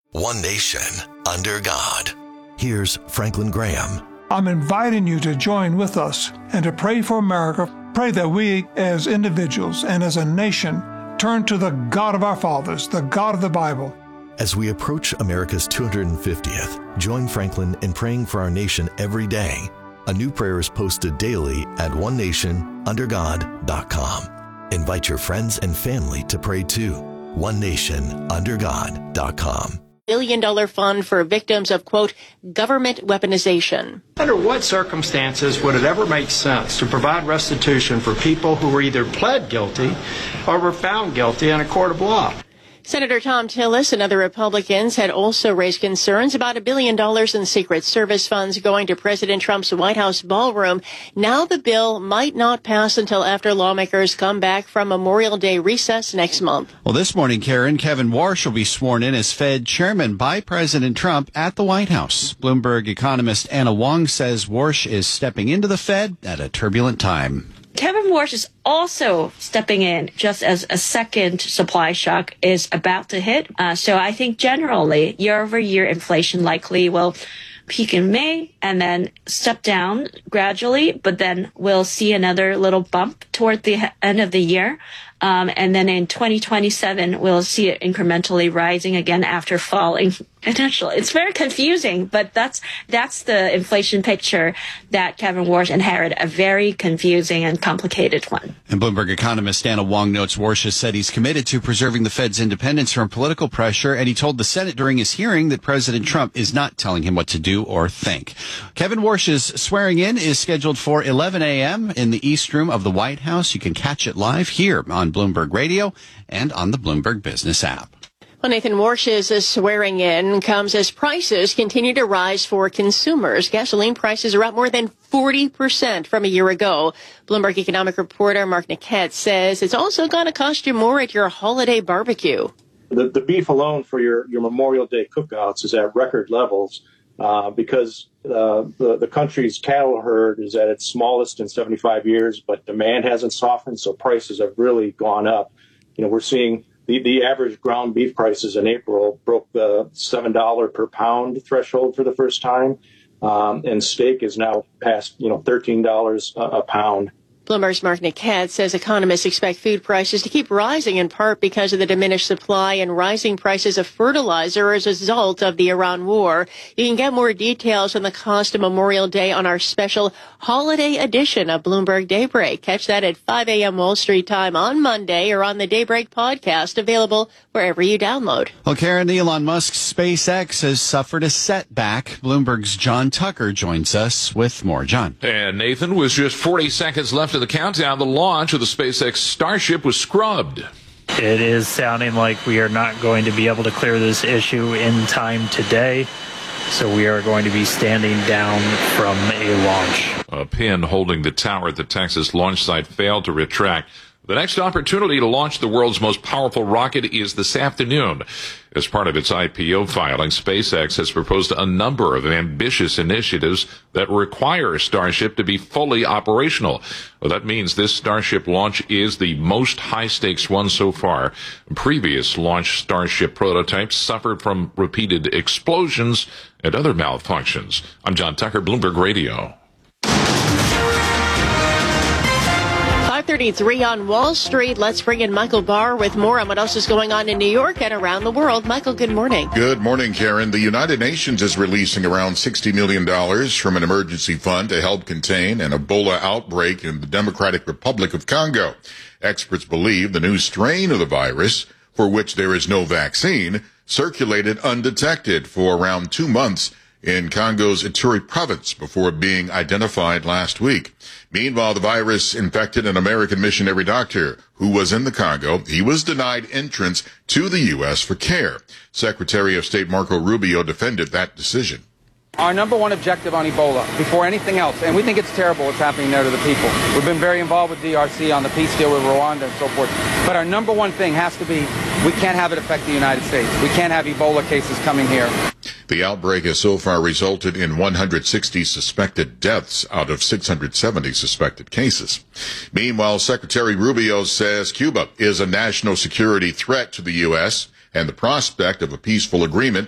One nation, under God. Here's Franklin Graham. I'm inviting you to join with us and to pray for America. Pray that we as individuals and as a nation turn to the God of our fathers, the God of the Bible. As we approach America's 250th, join Franklin in praying for our nation every day. A new prayer is posted daily at onenationundergod.com. Invite your friends and family to pray too. onenationundergod.com. $1 billion fund for victims of, quote, government weaponization. Under what circumstances would it ever make sense to provide restitution for people who were either pled guilty or were found guilty in a court of law? Senator Thom Tillis and other Republicans had also raised concerns about $1 billion in Secret Service funds going to President Trump's White House ballroom. Now the bill might not pass until after lawmakers come back from Memorial Day recess next month. Well, this morning, Karen, Kevin Warsh will be sworn in as Fed chairman by President Trump at the White House. Bloomberg economist Anna Wong says Warsh is stepping into the Fed at a turbulent time. Kevin Warsh is also stepping in just as a second supply shock is about to hit. So I think generally year-over-year inflation likely will peak in May and then step down gradually, but then we'll see another little bump toward the end of the year. And then in 2027, we'll see it incrementally rising again after falling initially. It's very confusing, but that's the inflation picture that Kevin Warsh inherited, a very confusing and complicated one. And Bloomberg economist Anna Wong notes Warsh has said he's committed to preserving the Fed's independence from political pressure, and he told the Senate during his hearing that President Trump is not telling him what to do or think. Kevin Warsh's swearing in is scheduled for 11 a.m. in the East Room of the White House. You can catch it live here on Bloomberg Radio and on the Bloomberg Business app. Well, Nathan Warsh's swearing in comes as prices continue to rise for consumers. Gasoline prices are up more than 40% from a year ago. Bloomberg economic reporter Mark Niket says it's also going to cost you more at your holiday barbecue. The beef alone for your Memorial Day cookouts is at record levels because the country's cattle herd is at its smallest in 75 years, but demand hasn't softened, so prices have really gone up. We're seeing the average ground beef prices in April broke the $7 per pound threshold for the first time, and steak is now past $13 a pound. Bloomberg's Mark Niket says economists expect food prices to keep rising in part because of the diminished supply and rising prices of fertilizer as a result of the Iran war. You can get more details on the cost of Memorial Day on our special holiday edition of Bloomberg Daybreak. Catch that at 5 a.m. Wall Street time on Monday or on the Daybreak podcast, available wherever you download. Well, Karen, Elon Musk's SpaceX has suffered a setback. Bloomberg's John Tucker joins us with more. John. And Nathan, with just 40 seconds left of the countdown, the launch of the SpaceX Starship was scrubbed. It is sounding like we are not going to be able to clear this issue in time today, so we are going to be standing down from a launch. A pin holding the tower at the Texas launch site failed to retract. The next opportunity to launch the world's most powerful rocket is this afternoon. As part of its IPO filing, SpaceX has proposed a number of ambitious initiatives that require Starship to be fully operational. Well, that means this Starship launch is the most high-stakes one so far. Previous launch Starship prototypes suffered from repeated explosions and other malfunctions. I'm John Tucker, Bloomberg Radio. 5:33 on Wall Street. Let's bring in Michael Barr with more on what else is going on in New York and around the world. Michael, good morning. Good morning, Karen. The United Nations is releasing around $60 million from an emergency fund to help contain an Ebola outbreak in the Democratic Republic of Congo. Experts believe the new strain of the virus, for which there is no vaccine, circulated undetected for around 2 months in Congo's Ituri province before being identified last week. Meanwhile, the virus infected an American missionary doctor who was in the Congo. He was denied entrance to the U.S. for care. Secretary of State Marco Rubio defended that decision. Our number one objective on Ebola, before anything else, and we think it's terrible what's happening there to the people. We've been very involved with DRC on the peace deal with Rwanda and so forth. But our number one thing has to be, we can't have it affect the United States. We can't have Ebola cases coming here. The outbreak has so far resulted in 160 suspected deaths out of 670 suspected cases. Meanwhile, Secretary Rubio says Cuba is a national security threat to the U.S., and the prospect of a peaceful agreement